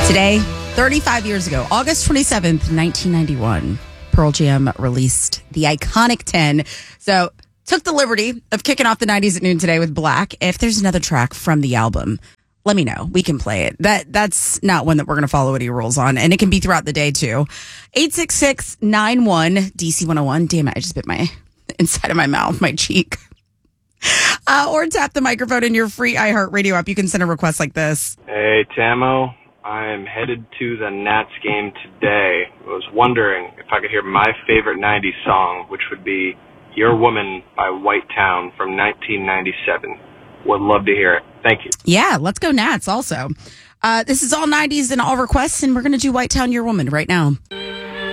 Today, 35 years ago, August 27th, 1991, Pearl Jam released the iconic 10. So, took the liberty of kicking off the 90s at noon today with Black. If there's another track from the album, let me know. We can play it. That's not one that we're going to follow any rules on, and it can be throughout the day, too. 866-91-DC101. Damn it, I just bit my inside of my mouth, my cheek. Or tap the microphone in your free iHeartRadio app. You can send a request like this. Hey, Tamo. I'm headed to the Nats game today. I was wondering if I could hear my favorite 90s song, which would be Your Woman by White Town from 1997. Would love to hear it. Thank you. Yeah, let's go Nats also. This is all 90s and all requests, and we're going to do White Town, Your Woman right now.